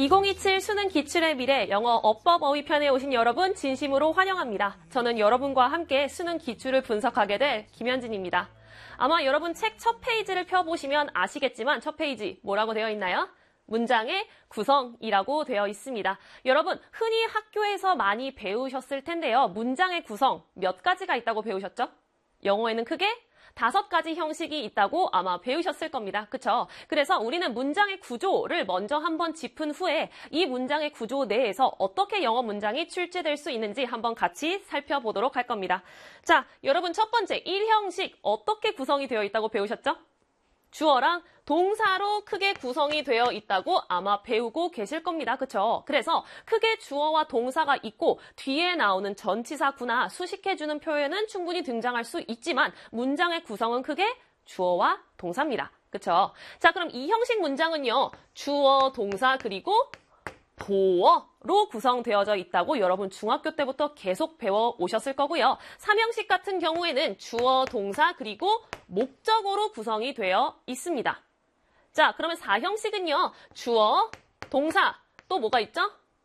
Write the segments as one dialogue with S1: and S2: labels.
S1: 2027 수능 기출의 미래 영어 어법 어휘편에 오신 여러분 진심으로 환영합니다. 저는 여러분과 함께 수능 기출을 분석하게 될 김현진입니다. 아마 여러분 책 첫 페이지를 펴보시면 아시겠지만 첫 페이지 뭐라고 되어 있나요? 문장의 구성이라고 되어 있습니다. 여러분 흔히 학교에서 많이 배우셨을 텐데요. 문장의 구성 몇 가지가 있다고 배우셨죠? 영어에는 크게 5가지 형식이 있다고 아마 배우셨을 겁니다. 그쵸? 그래서 우리는 문장의 구조를 먼저 한번 짚은 후에 이 문장의 구조 내에서 어떻게 영어 문장이 출제될 수 있는지 한번 같이 살펴보도록 할 겁니다. 자, 여러분 첫 번째 1형식 어떻게 구성이 되어 있다고 배우셨죠? 주어랑 동사로 크게 구성이 되어 있다고 아마 배우고 계실 겁니다. 그쵸? 그래서 크게 주어와 동사가 있고 뒤에 나오는 전치사구나 수식해주는 표현은 충분히 등장할 수 있지만 문장의 구성은 크게 주어와 동사입니다. 그쵸? 자, 그럼 이 형식 문장은요. 주어, 동사, 그리고 보어로 구성되어져 있다고 여러분 중학교 때부터 계속 배워 오셨을 거고요. 3형식 같은 경우에는 주어, 동사, 그리고 목적어로 구성이 되어 있습니다. 자, 그러면 4형식은요. 주어, 동사, 또 뭐가 있죠?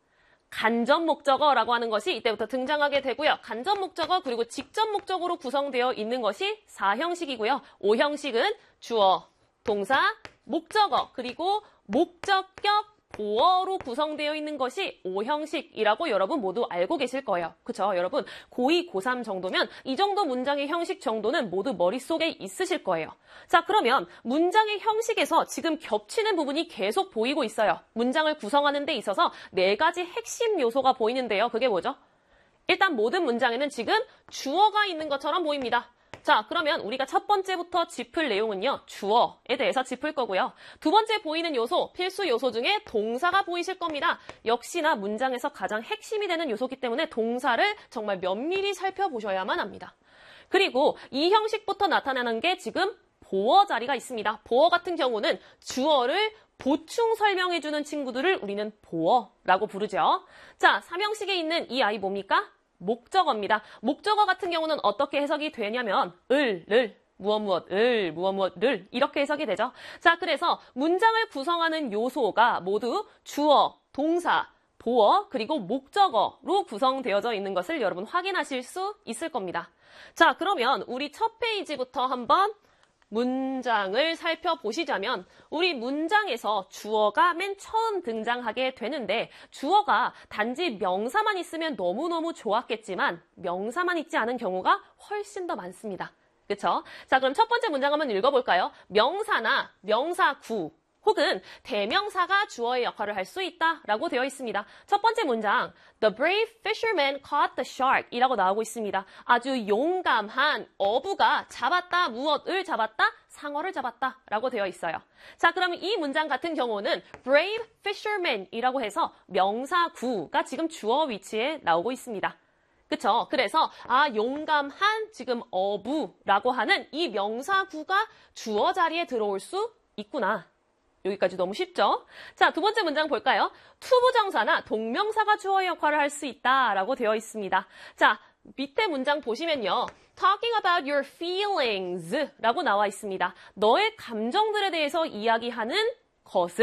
S1: 간접 목적어라고 하는 것이 이때부터 등장하게 되고요. 간접 목적어 그리고 직접 목적어로 구성되어 있는 것이 4형식이고요. 5형식은 주어, 동사, 목적어, 그리고 목적격 보어로 구성되어 있는 것이 5형식이라고 여러분 모두 알고 계실 거예요. 그쵸? 여러분 고2, 고3 정도면 이 정도 문장의 형식 정도는 모두 머릿속에 있으실 거예요. 자, 그러면 문장의 형식에서 지금 겹치는 부분이 계속 보이고 있어요. 문장을 구성하는 데 있어서 4가지 핵심 요소가 보이는데요. 그게 뭐죠? 일단 모든 문장에는 지금 주어가 있는 것처럼 보입니다. 자, 그러면 우리가 첫 번째부터 짚을 내용은요. 주어에 대해서 짚을 거고요. 두 번째 보이는 요소, 필수 요소 중에 동사가 보이실 겁니다. 역시나 문장에서 가장 핵심이 되는 요소이기 때문에 동사를 정말 면밀히 살펴보셔야만 합니다. 그리고 이 형식부터 나타나는 게 지금 보어 자리가 있습니다. 보어 같은 경우는 주어를 보충 설명해주는 친구들을 우리는 보어라고 부르죠. 자, 3형식에 있는 이 아이 뭡니까? 목적어입니다. 목적어 같은 경우는 어떻게 해석이 되냐면 을, 무엇을 이렇게 해석이 되죠. 자, 그래서 문장을 구성하는 요소가 모두 주어, 동사, 보어, 그리고 목적어로 구성되어져 있는 것을 여러분 확인하실 수 있을 겁니다. 자, 그러면 우리 첫 페이지부터 한번 문장을 살펴보시자면 우리 문장에서 주어가 맨 처음 등장하게 되는데 주어가 단지 명사만 있으면 너무너무 좋았겠지만 명사만 있지 않은 경우가 훨씬 더 많습니다. 그쵸? 자, 그럼 첫 번째 문장 한번 읽어볼까요? 명사나 명사구 혹은 대명사가 주어의 역할을 할 수 있다라고 되어 있습니다. 첫 번째 문장, The brave fisherman caught the shark 이라고 나오고 있습니다. 아주 용감한 어부가 잡았다, 무엇을 잡았다? 상어를 잡았다 라고 되어 있어요. 자, 그러면 이 문장 같은 경우는 brave fisherman 이라고 해서 명사구가 지금 주어 위치에 나오고 있습니다. 그쵸? 그래서 용감한 지금 어부라고 하는 이 명사구가 주어 자리에 들어올 수 있구나. 여기까지 너무 쉽죠? 자, 두 번째 문장 볼까요? 투부정사나 동명사가 주어의 역할을 할 수 있다라고 되어 있습니다. 자, 밑에 문장 보시면요. Talking about your feelings 라고 나와 있습니다. 너의 감정들에 대해서 이야기하는 것은